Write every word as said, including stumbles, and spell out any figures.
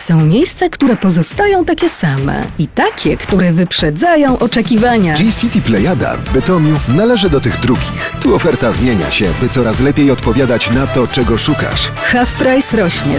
Są miejsca, które pozostają takie same i takie, które wyprzedzają oczekiwania. G-City Plejada w Bytomiu należy do tych drugich. Tu oferta zmienia się, by coraz lepiej odpowiadać na to, czego szukasz. Half Price rośnie.